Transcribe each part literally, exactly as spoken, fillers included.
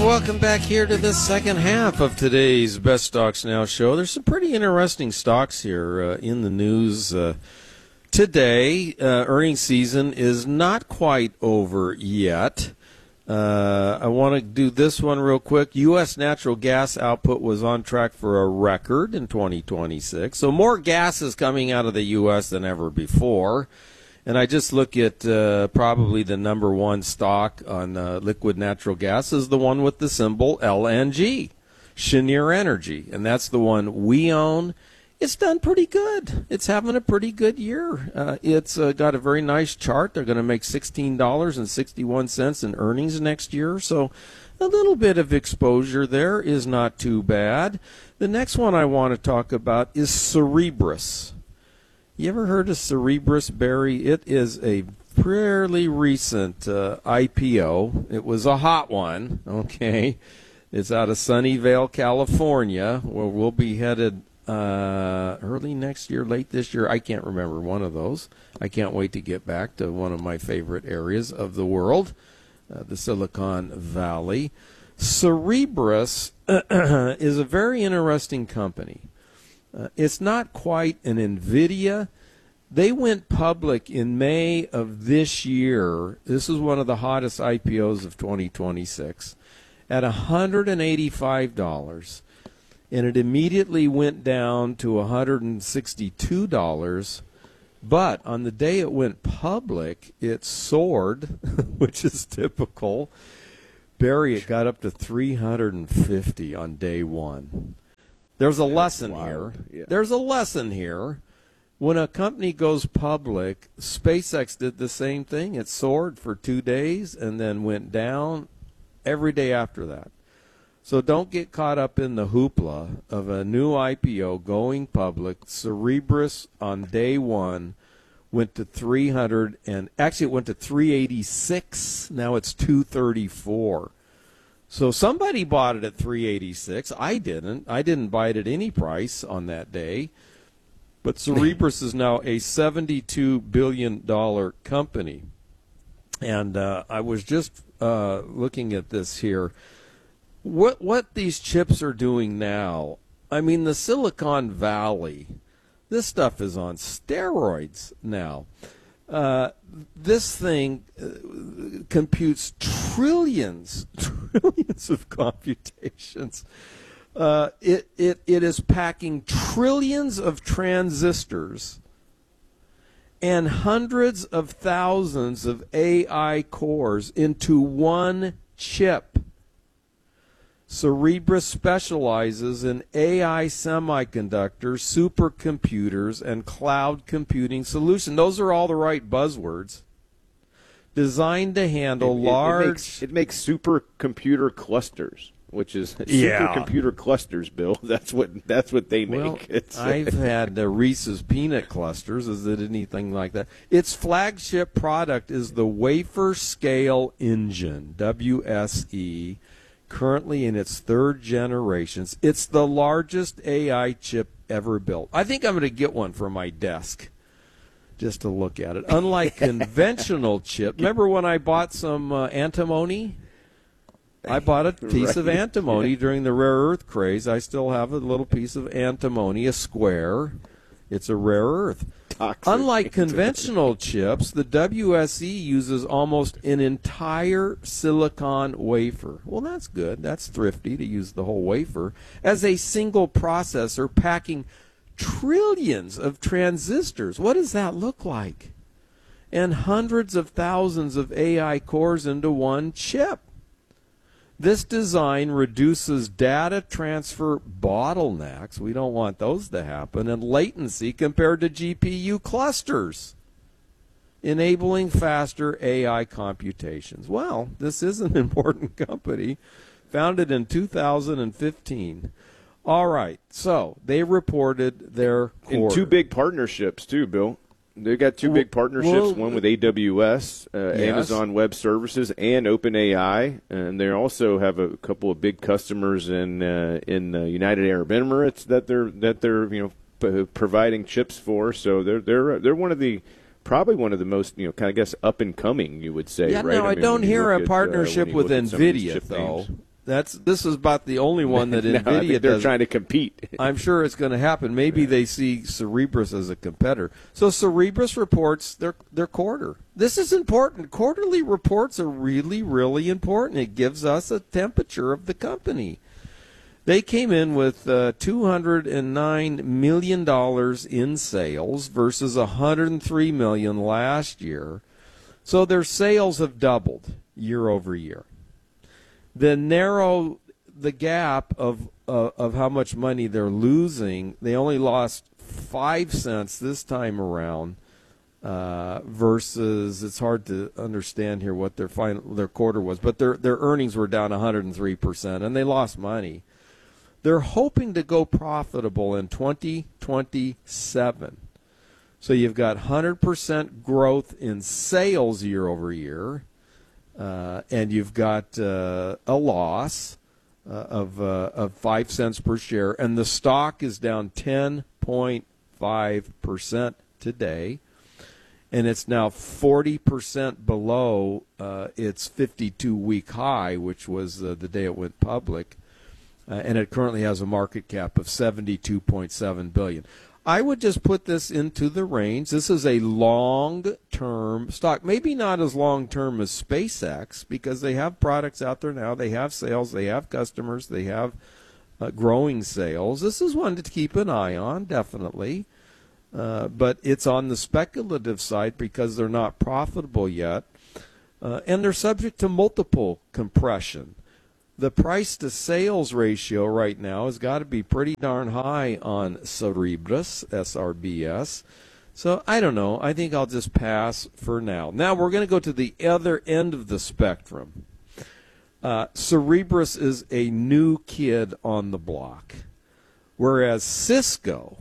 welcome back here to the second half of today's Best Stocks Now show. There's some pretty interesting stocks here uh, in the news uh, today. Uh, earnings season is not quite over yet. Uh, I want to do this one real quick. U S natural gas output was on track for a record in twenty twenty-six. So more gas is coming out of the U S than ever before. And I just look at uh, probably the number one stock on uh, liquid natural gas is the one with the symbol L N G, Cheniere Energy. And that's the one we own. It's done pretty good. It's having a pretty good year. Uh, it's uh, got a very nice chart. They're going to make sixteen dollars and sixty-one cents in earnings next year. So a little bit of exposure there is not too bad. The next one I want to talk about is Cerberus. You ever heard of Cerberus, Barry? It is a fairly recent uh, I P O. It was a hot one, okay? It's out of Sunnyvale, California, where we'll be headed uh, early next year, late this year. I can't remember one of those. I can't wait to get back to one of my favorite areas of the world, uh, the Silicon Valley. Cerberus is a very interesting company. Uh, it's not quite an NVIDIA. They went public in May of this year. This is one of the hottest I P Os of twenty twenty-six at one hundred eighty-five dollars. And it immediately went down to one hundred sixty-two dollars. But on the day it went public, it soared, which is typical. Barry, it got up to three hundred fifty on day one. There's a lesson here. Yeah. There's a lesson here. When a company goes public, SpaceX did the same thing. It soared for two days and then went down every day after that. So don't get caught up in the hoopla of a new I P O going public. Cerberus on day one went to three hundred, and actually it went to three eighty-six. Now it's two thirty-four. So somebody bought it at three eighty-six. I didn't. I didn't buy it at any price on that day. But Cerberus is now a seventy-two billion dollars company. And uh, I was just uh, looking at this here. What what these chips are doing now, I mean, the Silicon Valley, this stuff is on steroids now. Uh, this thing uh, computes trillions, trillions of computations. Uh, it, it, it is packing trillions of transistors and hundreds of thousands of A I cores into one chip. Cerberus specializes in A I semiconductors, supercomputers, and cloud computing solutions. Those are all the right buzzwords. Designed to handle it, it, large... It makes, it makes supercomputer clusters, which is yeah. supercomputer clusters, Bill. That's what that's what they make. Well, it's, I've had uh, Reese's peanut clusters. Is it anything like that? Its flagship product is the Wafer Scale Engine, W S E, currently in its third generations. It's the largest A I chip ever built. I think I'm going to get one for my desk just to look at it. Unlike conventional chip, remember when I bought some uh, antimony? I bought a piece right. of antimony during the rare earth craze. I still have a little piece of antimony, a square. It's a rare earth. Toxic. Unlike conventional chips, the W S E uses almost an entire silicon wafer. Well, that's good. That's thrifty to use the whole wafer as a single processor packing trillions of transistors. What does that look like? And hundreds of thousands of A I cores into one chip. This design reduces data transfer bottlenecks, we don't want those to happen, and latency compared to G P U clusters, enabling faster A I computations. Well, this is an important company, founded in two thousand fifteen. All right, so they reported their quarter. And two big partnerships, too, Bill. They've got two big partnerships, well, one with A W S, uh, yes. Amazon Web Services, and OpenAI. And they also have a couple of big customers in uh, in the United Arab Emirates that they're that they're you know p- providing chips for. So they're they're they're one of the probably one of the most you know kind of guess up and coming, you would say. Yeah, right? no, I, I mean, don't hear a at, partnership uh, with NVIDIA though. Names. That's this is about the only one that no, NVIDIA I think they're does. trying to compete. I'm sure it's going to happen. Maybe they see Cerebras as a competitor. So Cerebras reports their their quarter. This is important. Quarterly reports are really, really important. It gives us a temperature of the company. They came in with uh, two hundred nine million dollars in sales versus one hundred three million dollars last year. So their sales have doubled year over year. The narrow the gap of uh, of how much money they're losing, they only lost five cents this time around uh, versus it's hard to understand here what their final their quarter was, but their their earnings were down one hundred three percent and they lost money. They're hoping to go profitable in twenty twenty-seven. So you've got one hundred percent growth in sales year over year, uh, and you've got uh, a loss uh, of uh, of five cents per share, and the stock is down ten point five percent today, and it's now forty percent below uh, its fifty-two week high, which was uh, the day it went public. Uh, and it currently has a market cap of seventy-two point seven billion dollars. I would just put this into the range. This is a long-term stock. Maybe not as long-term as SpaceX because they have products out there now. They have sales. They have customers. They have uh, growing sales. This is one to keep an eye on, definitely. Uh, but it's on the speculative side because they're not profitable yet. Uh, and they're subject to multiple compression. The price-to-sales ratio right now has got to be pretty darn high on Cerebras, S R B S. So I don't know. I think I'll just pass for now. Now we're going to go to the other end of the spectrum. Uh, Cerebras is a new kid on the block, whereas Cisco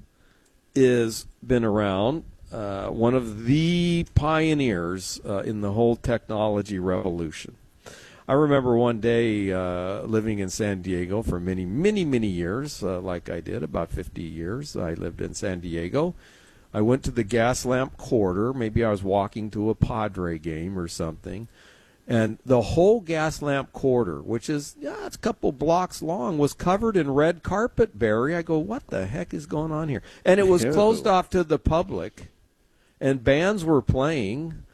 is been around, uh, one of the pioneers uh, in the whole technology revolution. I remember one day uh, living in San Diego for many, many, many years, uh, like I did, about fifty years. I lived in San Diego. I went to the Gaslamp Quarter. Maybe I was walking to a Padre game or something. And the whole Gaslamp Quarter, which is yeah, it's a couple blocks long, was covered in red carpet, Barry. I go, what the heck is going on here? And it was closed off to the public, and bands were playing.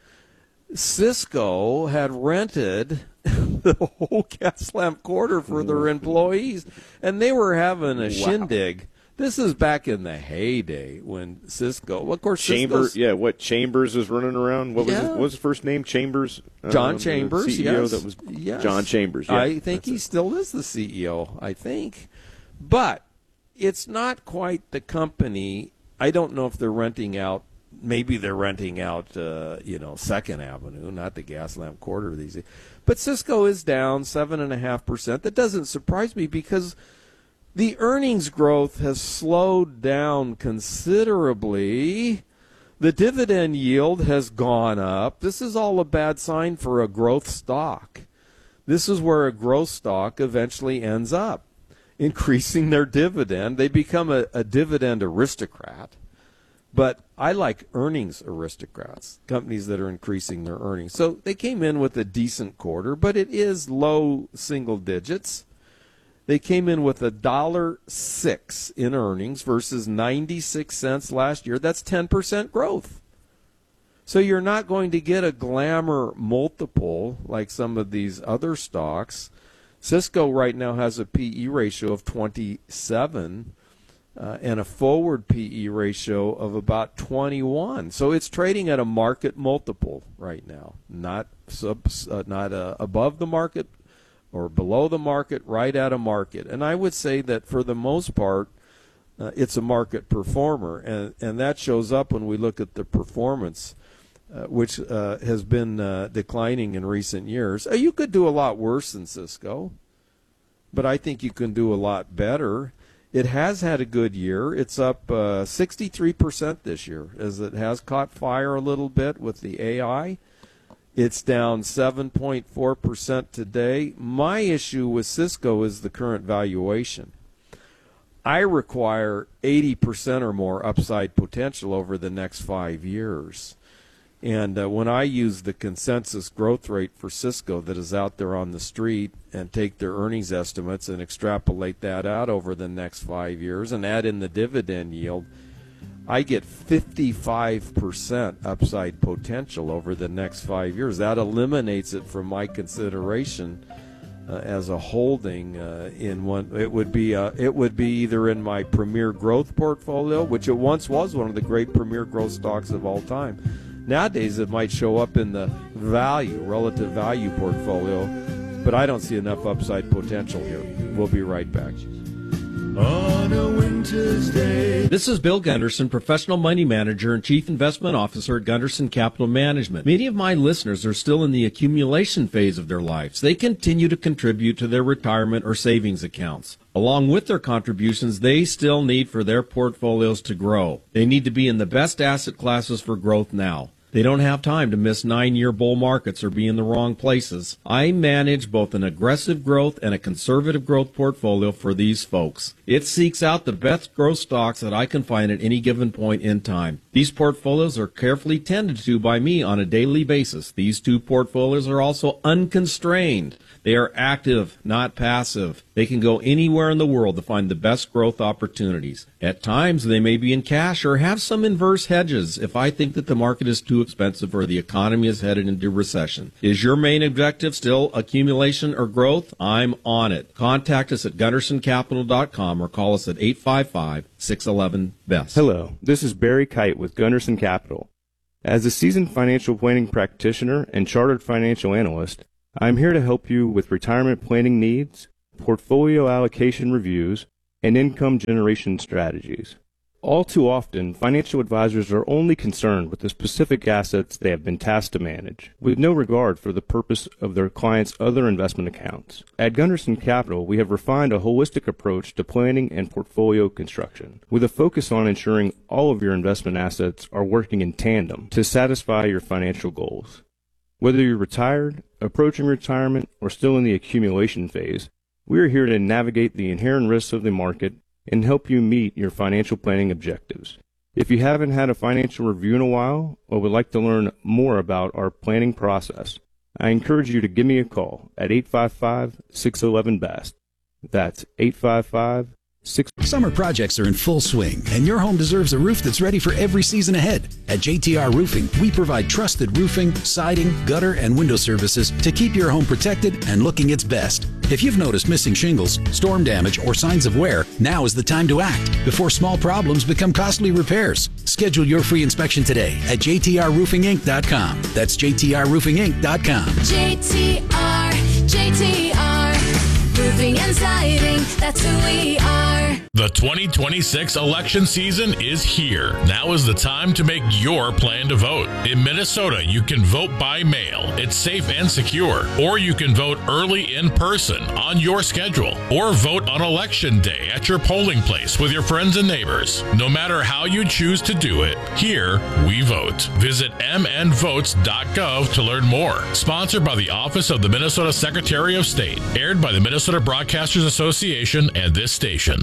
Cisco had rented the whole Gaslamp Quarter for their employees, and they were having a wow. shindig. This is back in the heyday when Cisco, well, of course, Chambers. Yeah, what Chambers was running around? What was yeah. his, what was his first name? Chambers. John um, Chambers. C E O, yes. That was yes. John Chambers. Yeah, I think he it. still is the C E O. I think, but it's not quite the company. I don't know if they're renting out. Maybe they're renting out, uh, you know, Second Avenue, not the Gaslamp Quarter these days. But Cisco is down seven and a half percent. That doesn't surprise me because the earnings growth has slowed down considerably. The dividend yield has gone up. This is all a bad sign for a growth stock. This is where a growth stock eventually ends up, increasing their dividend. They become a, a dividend aristocrat. But I like earnings aristocrats, companies that are increasing their earnings. So they came in with a decent quarter, but it is low single digits. They came in with a dollar six in earnings versus ninety-six cents last year. That's ten percent growth. So you're not going to get a glamour multiple like some of these other stocks. Cisco right now has a P E ratio of twenty-seven. Uh, and a forward P E ratio of about twenty-one. So it's trading at a market multiple right now, not sub, uh, not uh, above the market or below the market, right at a market. And I would say that for the most part, uh, it's a market performer, and, and that shows up when we look at the performance, uh, which uh, has been uh, declining in recent years. Uh, you could do a lot worse than Cisco, but I think you can do a lot better. It has had a good year. It's up uh, sixty-three percent this year, as it has caught fire a little bit with the A I. It's down seven point four percent today. My issue with Cisco is the current valuation. I require eighty percent or more upside potential over the next five years. And uh, when I use the consensus growth rate for Cisco that is out there on the street and take their earnings estimates and extrapolate that out over the next five years and add in the dividend yield, I get fifty-five percent upside potential over the next five years. That eliminates it from my consideration uh, as a holding uh, in one. It would be uh, it would be either in my premier growth portfolio, which it once was one of the great premier growth stocks of all time. Nowadays, it might show up in the value, relative value portfolio, but I don't see enough upside potential here. We'll be right back. On a winter's day. This is Bill Gunderson, Professional Money Manager and Chief Investment Officer at Gunderson Capital Management. Many of my listeners are still in the accumulation phase of their lives. They continue to contribute to their retirement or savings accounts. Along with their contributions, they still need for their portfolios to grow. They need to be in the best asset classes for growth now. They don't have time to miss nine-year bull markets or be in the wrong places. I manage both an aggressive growth and a conservative growth portfolio for these folks. It seeks out the best growth stocks that I can find at any given point in time. These portfolios are carefully tended to by me on a daily basis. These two portfolios are also unconstrained. They are active, not passive. They can go anywhere in the world to find the best growth opportunities. At times, they may be in cash or have some inverse hedges if I think that the market is too expensive or the economy is headed into recession. Is your main objective still accumulation or growth? I'm on it. Contact us at gunderson capital dot com or call us at eight five five, six one one, B E S T. Hello, this is Barry Kite with Gunderson Capital. As a seasoned financial planning practitioner and chartered financial analyst, I'm here to help you with retirement planning needs, portfolio allocation reviews, and income generation strategies. All too often, financial advisors are only concerned with the specific assets they have been tasked to manage, with no regard for the purpose of their clients' other investment accounts. At Gunderson Capital, we have refined a holistic approach to planning and portfolio construction, with a focus on ensuring all of your investment assets are working in tandem to satisfy your financial goals. Whether you're retired, approaching retirement, or still in the accumulation phase, we are here to navigate the inherent risks of the market and help you meet your financial planning objectives. If you haven't had a financial review in a while or would like to learn more about our planning process, I encourage you to give me a call at eight five five, six one one, B E S T. That's eight five five, six one one. Summer projects are in full swing, and your home deserves a roof that's ready for every season ahead. At J T R Roofing, we provide trusted roofing, siding, gutter, and window services to keep your home protected and looking its best. If you've noticed missing shingles, storm damage, or signs of wear, now is the time to act before small problems become costly repairs. Schedule your free inspection today at j t r roofing inc dot com. That's j t r roofing inc dot com. J T R, J T R, roofing and siding, that's who we are. The twenty twenty-six election season is here. Now is the time to make your plan to vote. In Minnesota, you can vote by mail. It's safe and secure. Or you can vote early in person on your schedule. Or vote on election day at your polling place with your friends and neighbors. No matter how you choose to do it, here we vote. Visit m n votes dot gov to learn more. Sponsored by the Office of the Minnesota Secretary of State. Aired by the Minnesota Broadcasters Association and this station.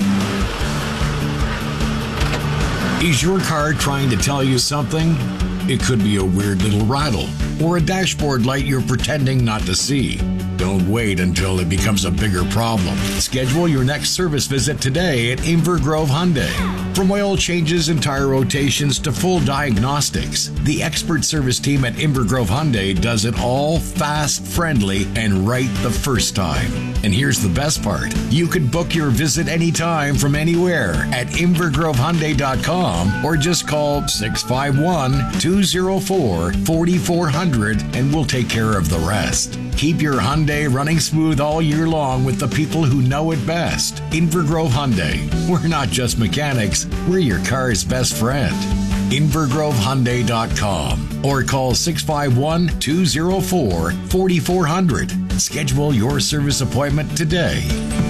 Is your car trying to tell you something? It could be a weird little rattle or a dashboard light you're pretending not to see. Don't wait until it becomes a bigger problem. Schedule your next service visit today at Inver Grove Hyundai. From oil changes and tire rotations to full diagnostics, the expert service team at Inver Grove Hyundai does it all fast, friendly, and right the first time. And here's the best part. You can book your visit anytime from anywhere at inver grove hyundai dot com or just call six five one, two zero four, four four zero zero and we'll take care of the rest. Keep your Hyundai running smooth all year long with the people who know it best. Inver Grove Hyundai. We're not just mechanics, we're your car's best friend. inver grove hyundai dot com or call six five one, two zero four, four four zero zero. Schedule your service appointment today.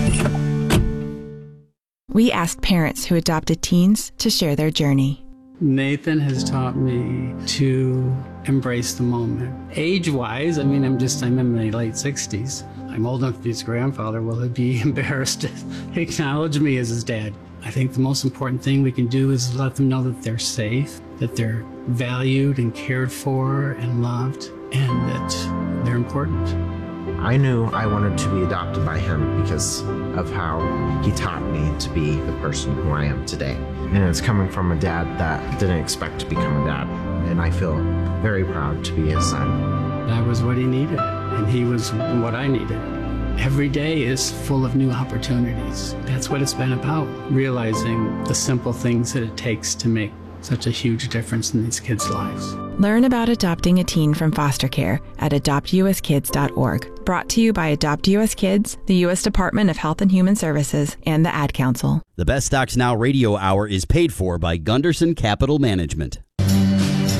We asked parents who adopted teens to share their journey. Nathan has taught me to embrace the moment. Age-wise, I mean, I'm just, I'm in my late sixties. I'm old enough to be his grandfather. Will he be embarrassed to acknowledge me as his dad? I think the most important thing we can do is let them know that they're safe, that they're valued and cared for and loved, and that they're important. I knew I wanted to be adopted by him because of how he taught me to be the person who I am today. And it's coming from a dad that didn't expect to become a dad. And I feel very proud to be his son. That was what he needed, and he was what I needed. Every day is full of new opportunities. That's what it's been about, realizing the simple things that it takes to make such a huge difference in these kids' lives. Learn about adopting a teen from foster care at adopt u s kids dot org. Brought to you by Adopt U S Kids, the U S Department of Health and Human Services, and the Ad Council. The Best Stocks Now radio hour is paid for by Gunderson Capital Management.